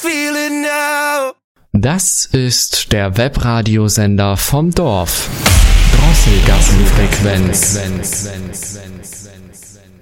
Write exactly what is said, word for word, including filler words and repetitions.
feel it now. Das ist der Webradiosender vom Dorf. Drosselgassenfrequenz.